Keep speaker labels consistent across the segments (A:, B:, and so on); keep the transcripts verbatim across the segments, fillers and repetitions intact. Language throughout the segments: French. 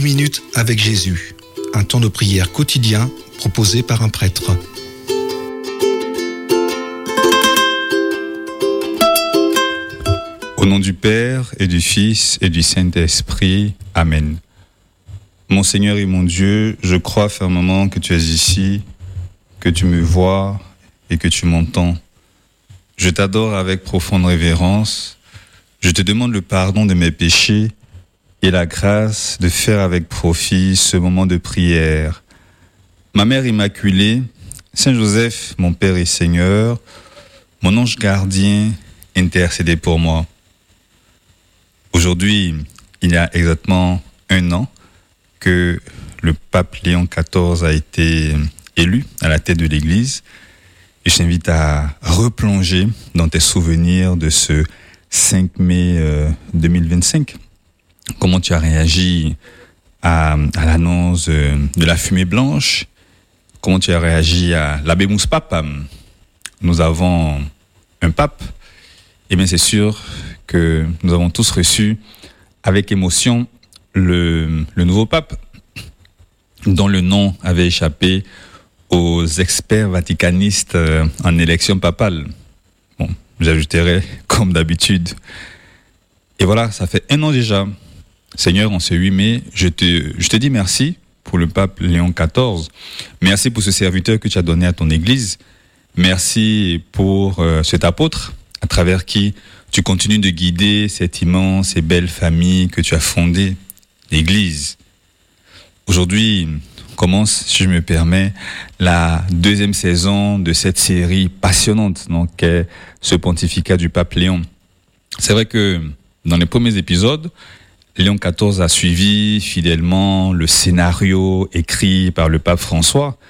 A: minutes avec Jésus, un temps de prière quotidien proposé par un prêtre.
B: Au nom du Père et du Fils et du Saint-Esprit, Amen. Mon Seigneur et mon Dieu, je crois fermement que tu es ici, que tu me vois et que tu m'entends. Je t'adore avec profonde révérence. Je te demande le pardon de mes péchés et la grâce de faire avec profit ce moment de prière. Ma Mère Immaculée, Saint Joseph, mon Père et Seigneur, mon ange gardien, intercédez pour moi. Aujourd'hui, il y a exactement un an que le pape Léon quatorze a été élu à la tête de l'Église. Et je t'invite à replonger dans tes souvenirs de ce cinq mai deux mille vingt-cinq. Comment tu as réagi à, à l'annonce de la fumée blanche? Comment tu as réagi à l'Habemus Papam? Nous avons un pape. Et bien c'est sûr que nous avons tous reçu avec émotion le, le nouveau pape, dont le nom avait échappé aux experts vaticanistes en élection papale. Bon, j'ajouterai comme d'habitude. Et voilà, ça fait un an déjà. Seigneur, en ce huit mai, je te, je te dis merci pour le pape Léon quatorze. Merci pour ce serviteur que tu as donné à ton Église. Merci pour euh, cet apôtre à travers qui tu continues de guider cette immense et belle famille que tu as fondée, l'Église. Aujourd'hui, commence, si je me permets, la deuxième saison de cette série passionnante, donc, qu'est ce pontificat du pape Léon. C'est vrai que dans les premiers épisodes, Léon quatorze a suivi fidèlement le scénario écrit par le pape François,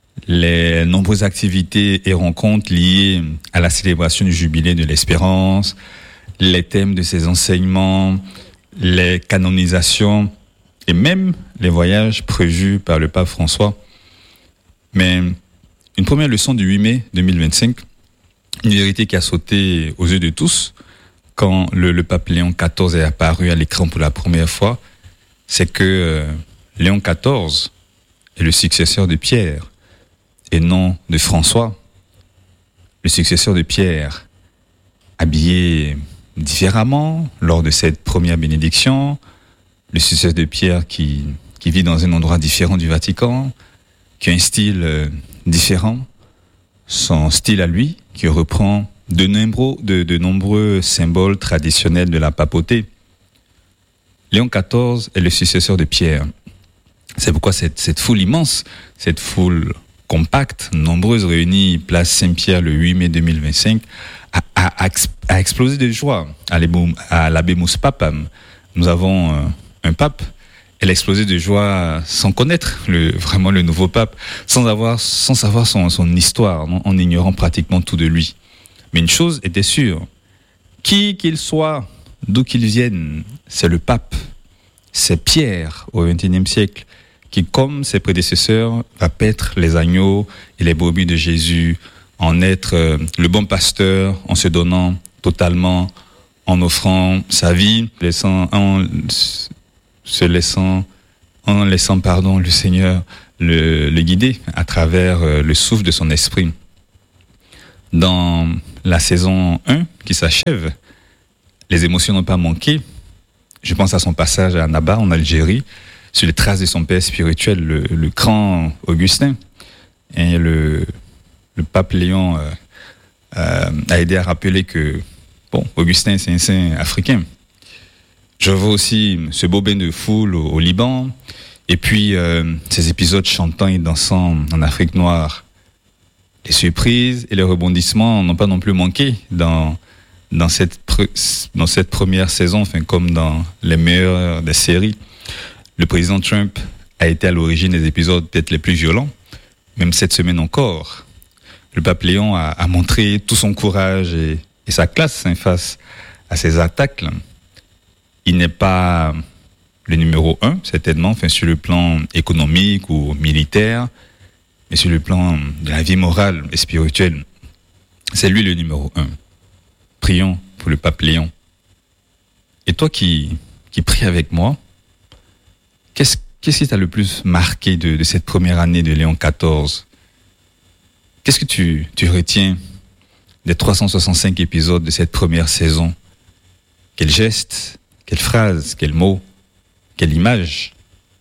B: les nombreuses activités et rencontres liées à la célébration du jubilé de l'espérance, les thèmes de ses enseignements, les canonisations et même les voyages prévus par le pape François. Mais une première leçon du huit mai deux mille vingt-cinq, une vérité qui a sauté aux yeux de tous quand le, le pape Léon quatorze est apparu à l'écran pour la première fois, c'est que euh, Léon quatorze est le successeur de Pierre et non de François. Le successeur de Pierre, habillé différemment lors de cette première bénédiction, le successeur de Pierre qui, qui vit dans un endroit différent du Vatican, qui a un style euh, différent, son style à lui, qui reprend de nombreux, de, de nombreux symboles traditionnels de la papauté. Léon quatorze est le successeur de Pierre. C'est pourquoi cette, cette foule immense, cette foule compacte, nombreuse, réunie place Saint-Pierre le huit mai deux mille vingt-cinq, a, a, a, a explosé de joie à l'Habemus Papam. Nous avons euh, un pape. Elle a explosé de joie sans connaître le, vraiment le nouveau pape, sans avoir, sans savoir son, son histoire, non, en ignorant pratiquement tout de lui. Mais une chose était sûre, qui qu'il soit, d'où qu'il vienne, c'est le pape, c'est Pierre au vingt et unième siècle, qui, comme ses prédécesseurs, va paître les agneaux et les brebis de Jésus, en être euh, le bon pasteur, en se donnant totalement, en offrant sa vie, laissant, en se laissant, en laissant, pardon, le Seigneur le, le guider à travers euh, le souffle de son esprit. Dans la saison un qui s'achève, les émotions n'ont pas manqué. Je pense à son passage à Annaba, en Algérie, sur les traces de son père spirituel, le, le grand Augustin. Et le, le pape Léon euh, euh, a aidé à rappeler que, bon, Augustin, c'est un saint africain. Je vois aussi ce beau bain de foule au, au Liban, et puis euh, ces épisodes chantants et dansant en Afrique noire. Les surprises et les rebondissements n'ont pas non plus manqué dans, dans, cette, pre- dans cette première saison, enfin, comme dans les meilleures des séries. Le président Trump a été à l'origine des épisodes peut-être les plus violents, même cette semaine encore. Le pape Léon a, a montré tout son courage et, et sa classe hein, face à ces attaques. Il n'est pas le numéro un, certainement, enfin, sur le plan économique ou militaire, mais sur le plan de la vie morale et spirituelle. C'est lui le numéro un. Prions pour le pape Léon. Et toi qui, qui pries avec moi, qu'est-ce, qu'est-ce qui t'a le plus marqué de, de cette première année de Léon quatorze? Qu'est-ce que tu, tu retiens des trois cent soixante-cinq épisodes de cette première saison? Quel geste, quelle phrase, quel mot, quelle image?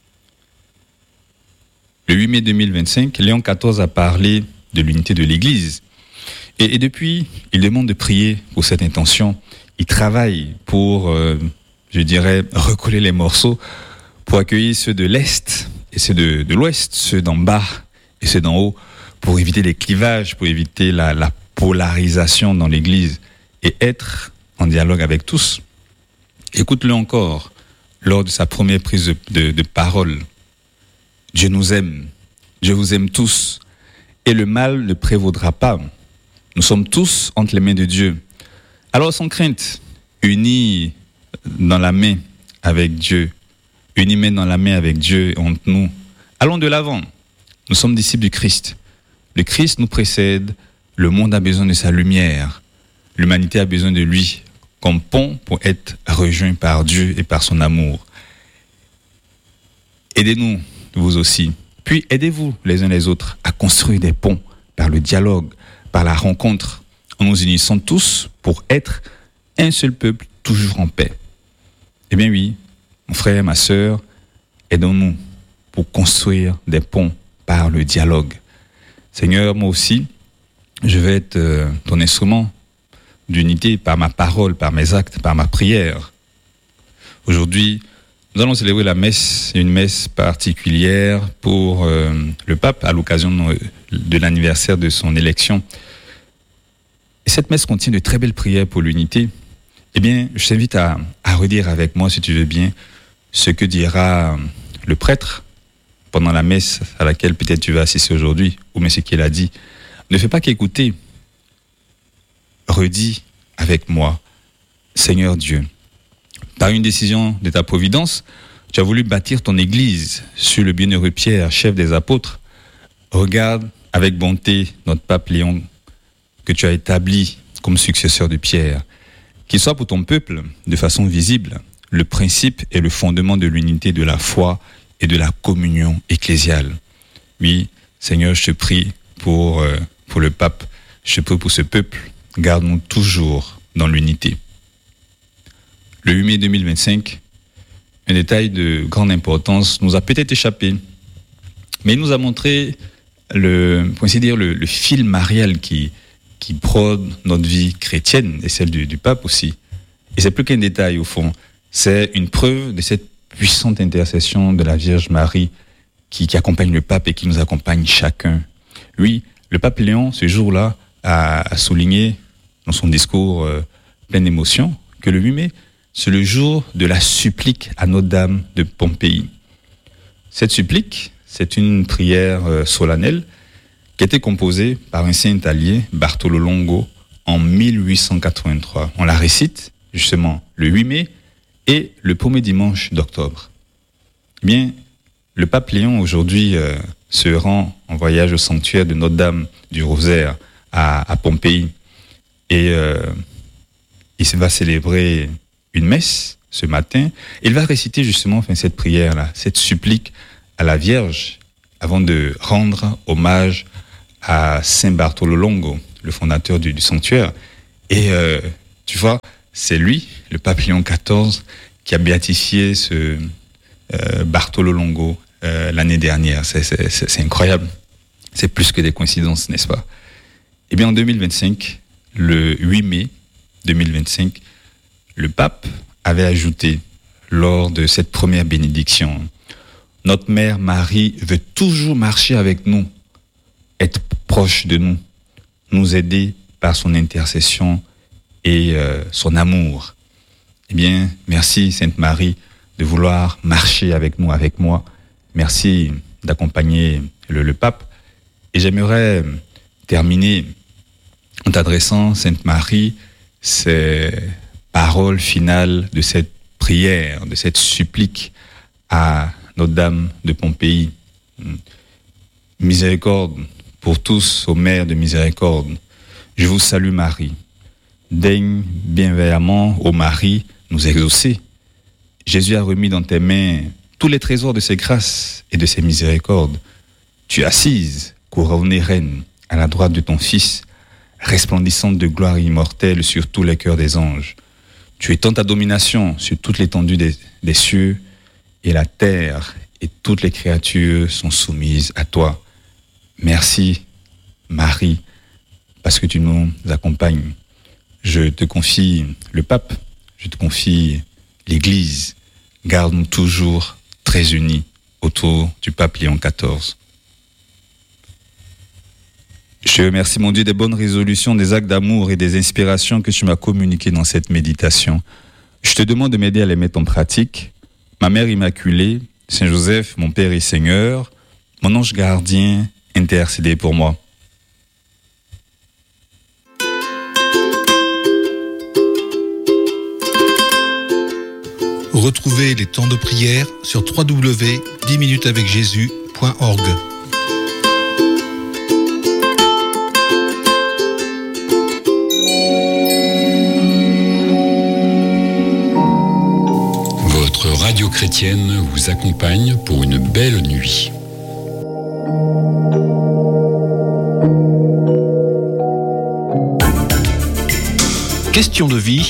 B: Le huit mai deux mille vingt-cinq, Léon quatorze a parlé de l'unité de l'Église. Et, et depuis, il demande de prier pour cette intention. Il travaille pour, euh, je dirais, recoller les morceaux pour accueillir ceux de l'Est et ceux de, de l'Ouest, ceux d'en bas et ceux d'en haut, pour éviter les clivages, pour éviter la, la polarisation dans l'Église et être en dialogue avec tous. Écoute-le encore lors de sa première prise de, de, de parole. Dieu nous aime, Dieu vous aime tous, et le mal ne prévaudra pas. Nous sommes tous entre les mains de Dieu. Alors sans crainte, unis dans la main avec Dieu, unis main dans la main avec Dieu entre nous, allons de l'avant. Nous sommes disciples du Christ. Le Christ nous précède, le monde a besoin de sa lumière, l'humanité a besoin de lui comme pont pour être rejoint par Dieu et par son amour. Aidez-nous, vous aussi. Puis aidez-vous les uns les autres à construire des ponts par le dialogue, par la rencontre, en nous unissant tous pour être un seul peuple toujours en paix. Eh bien oui, mon frère, ma sœur, aidons-nous pour construire des ponts par le dialogue. Seigneur, moi aussi, je vais être euh, ton instrument d'unité par ma parole, par mes actes, par ma prière. Aujourd'hui, nous allons célébrer la messe, une messe particulière pour euh, le pape à l'occasion de l'anniversaire de son élection. Et cette messe contient de très belles prières pour l'unité. Eh bien, je t'invite à, à redire avec moi, si tu veux bien, ce que dira le prêtre pendant la messe à laquelle peut-être tu vas assister aujourd'hui, ou bien ce qu'il a dit. Ne fais pas qu'écouter. Redis avec moi, Seigneur Dieu, par une décision de ta providence, tu as voulu bâtir ton Église sur le bienheureux Pierre, chef des apôtres. Regarde avec bonté notre pape Léon que tu as établi comme successeur de Pierre. Qu'il soit pour ton peuple, de façon visible, le principe et le fondement de l'unité de la foi et de la communion ecclésiale. Oui, Seigneur, je te prie pour, euh, pour le pape, je te prie pour ce peuple. Garde-nous toujours dans l'unité. Le huit mai deux mille vingt-cinq, un détail de grande importance nous a peut-être échappé, mais il nous a montré le, pour ainsi dire, le, le fil marial qui, qui brode notre vie chrétienne et celle du, du pape aussi. Et c'est plus qu'un détail au fond, c'est une preuve de cette puissante intercession de la Vierge Marie qui, qui accompagne le pape et qui nous accompagne chacun. Oui, le pape Léon, ce jour-là, a, a souligné dans son discours euh, plein d'émotion que le huit mai, c'est le jour de la supplique à Notre-Dame de Pompéi. Cette supplique, c'est une prière euh, solennelle qui a été composée par un saint italien, Bartolo Longo, en mille huit cent quatre-vingt-trois. On la récite justement le huit mai et le premier dimanche d'octobre. Eh bien, le pape Léon aujourd'hui euh, se rend en voyage au sanctuaire de Notre-Dame du Rosaire à, à Pompéi et euh, il va célébrer une messe ce matin. Il va réciter justement enfin, cette prière-là, cette supplique à la Vierge avant de rendre hommage à Saint Bartolo Longo, le fondateur du, du sanctuaire. Et euh, tu vois, c'est lui, le pape Léon quatorze, qui a béatifié ce euh, Bartolo Longo euh, l'année dernière. C'est, c'est, c'est, c'est incroyable. C'est plus que des coïncidences, n'est-ce pas? Eh bien, en deux mille vingt-cinq, le huit mai deux mille vingt-cinq, le pape avait ajouté, lors de cette première bénédiction, « Notre mère Marie veut toujours marcher avec nous, être proche de nous, nous aider par son intercession et euh, son amour. » Eh bien, merci Sainte Marie de vouloir marcher avec nous, avec moi. Merci d'accompagner le, le pape. Et j'aimerais terminer en t'adressant, Sainte Marie, ces paroles finales de cette prière, de cette supplique à Notre-Dame de Pompéi. Miséricorde pour tous, ô Mère de miséricorde. Je vous salue Marie. Daigne bienveillamment, ô Marie, nous exaucer. Jésus a remis dans tes mains tous les trésors de ses grâces et de ses miséricordes. Tu es assise, couronnée reine, à la droite de ton Fils, resplendissante de gloire immortelle sur tous les cœurs des anges. Tu étends ta domination sur toute l'étendue des, des cieux, et la terre et toutes les créatures sont soumises à toi. Merci, Marie, parce que tu nous accompagnes. Je te confie le pape, je te confie l'Église. Garde-nous toujours très unis autour du pape Léon quatorze. Je remercie mon Dieu des bonnes résolutions, des actes d'amour et des inspirations que tu m'as communiquées dans cette méditation. Je te demande de m'aider à les mettre en pratique. Ma Mère Immaculée, Saint Joseph, mon Père et Seigneur, mon ange gardien, intercédez pour moi.
A: Retrouvez les temps de prière sur w w w point dix minutes avec jésus point org.
C: Votre radio chrétienne vous accompagne pour une belle nuit.
A: Question de vie.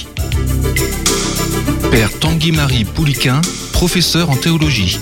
A: Père Tanguy-Marie Pouliquin, professeur en théologie.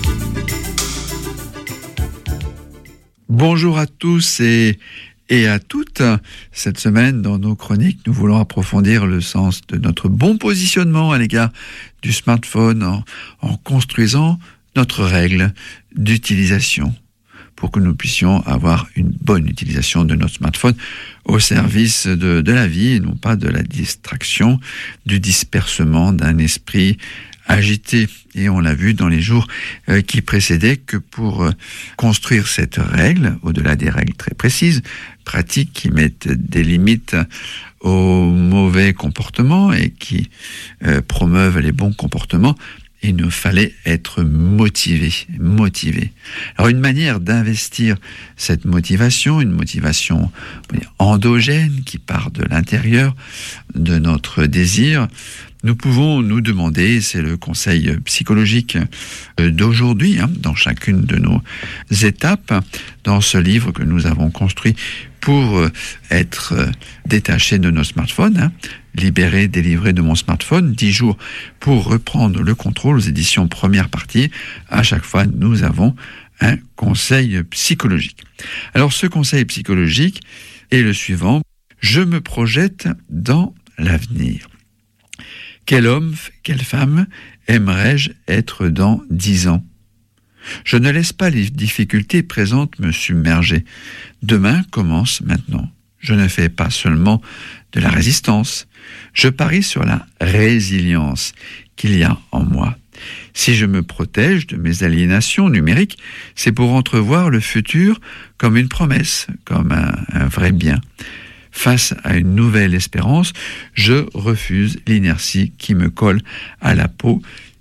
D: Bonjour à tous et, et à toutes. Cette semaine, dans nos chroniques, nous voulons approfondir le sens de notre bon positionnement à l'égard du smartphone en, en construisant notre règle d'utilisation pour que nous puissions avoir une bonne utilisation de notre smartphone au service de, de la vie et non pas de la distraction, du dispersement d'un esprit agité. Et on l'a vu dans les jours euh, qui précédaient que pour euh, construire cette règle, au-delà des règles très précises, pratiques qui mettent des limites aux mauvais comportements et qui euh, promeuvent les bons comportements, il nous fallait être motivé, motivé. Alors une manière d'investir cette motivation, une motivation endogène qui part de l'intérieur de notre désir, nous pouvons nous demander, c'est le conseil psychologique d'aujourd'hui, hein, dans chacune de nos étapes, dans ce livre que nous avons construit pour être détaché de nos smartphones, hein, libéré, délivré de mon smartphone, dix jours pour reprendre le contrôle aux éditions première partie. À chaque fois, nous avons un conseil psychologique. Alors, ce conseil psychologique est le suivant. Je me projette dans l'avenir. Quel homme, quelle femme aimerais-je être dans dix ans ? Je ne laisse pas les difficultés présentes me submerger. Demain commence maintenant. Je ne fais pas seulement de la résistance. Je parie sur la résilience qu'il y a en moi. Si je me protège de mes aliénations numériques, c'est pour entrevoir le futur comme une promesse, comme un, un vrai bien. Face à une nouvelle espérance, je refuse l'inertie qui me colle à la peau.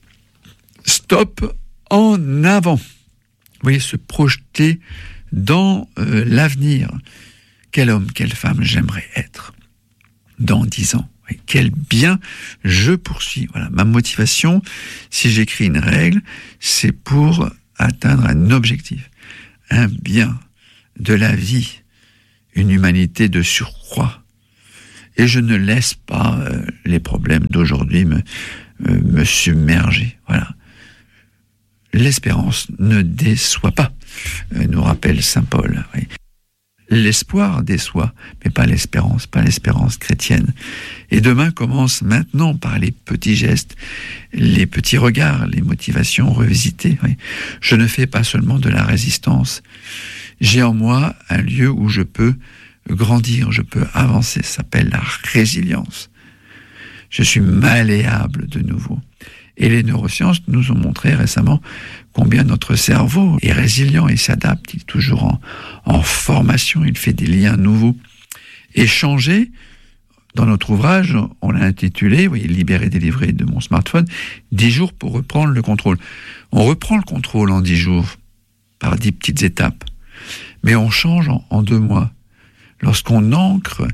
D: Stop, en avant. Vous voyez, se projeter dans euh, l'avenir. Quel homme, quelle femme j'aimerais être dans dix ans. Et quel bien je poursuis. Voilà, ma motivation, si j'écris une règle, c'est pour atteindre un objectif, un bien de la vie, une humanité de surcroît. Et je ne laisse pas euh, les problèmes d'aujourd'hui me, euh, me submerger. Voilà. L'espérance ne déçoit pas, euh, nous rappelle saint Paul. Oui. L'espoir déçoit, mais pas l'espérance, pas l'espérance chrétienne. Et demain commence maintenant par les petits gestes, les petits regards, les motivations revisitées. Oui. Je ne fais pas seulement de la résistance. J'ai en moi un lieu où je peux grandir, je peux avancer. Ça s'appelle la résilience. Je suis malléable de nouveau. Et les neurosciences nous ont montré récemment combien notre cerveau est résilient et s'adapte. Il est toujours en, en formation, il fait des liens nouveaux. Et changer, dans notre ouvrage, on l'a intitulé, vous voyez, libéré, délivré de mon smartphone, dix jours pour reprendre le contrôle. On reprend le contrôle en dix jours, par dix petites étapes. Mais on change en, en deux mois. Lorsqu'on ancre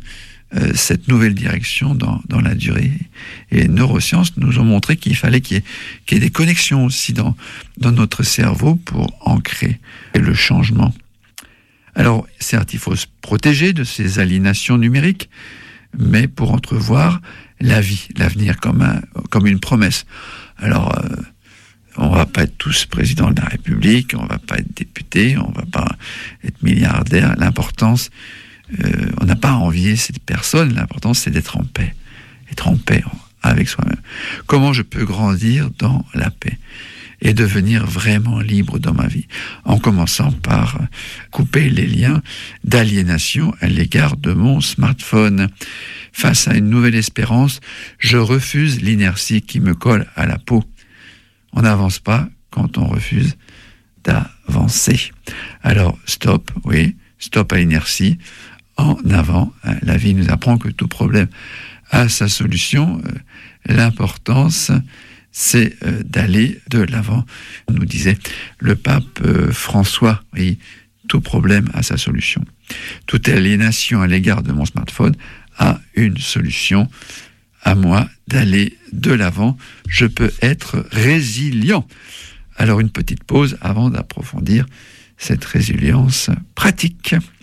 D: euh, cette nouvelle direction dans, dans la durée. Et les neurosciences nous ont montré qu'il fallait qu'il y ait, qu'il y ait des connexions aussi dans, dans notre cerveau pour ancrer le changement. Alors, certes, il faut se protéger de ces aliénations numériques, mais pour entrevoir la vie, l'avenir comme, un, comme une promesse. Alors, euh, on ne va pas être tous président de la République, on ne va pas être député, on ne va pas être milliardaire. L'importance, euh, on n'a pas à envier cette personne, l'importance c'est d'être en paix, être en paix avec soi-même. Comment je peux grandir dans la paix et devenir vraiment libre dans ma vie, en commençant par couper les liens d'aliénation à l'égard de mon smartphone. Face à une nouvelle espérance, je refuse l'inertie qui me colle à la peau. On n'avance pas quand on refuse d'avancer. Alors, stop, oui, stop à l'inertie, en avant. La vie nous apprend que tout problème a sa solution. L'importance, c'est d'aller de l'avant, nous disait le pape François. Oui, tout problème a sa solution. Toute aliénation à l'égard de mon smartphone a une solution. À moi d'aller de l'avant, je peux être résilient. Alors une petite pause avant d'approfondir cette résilience pratique.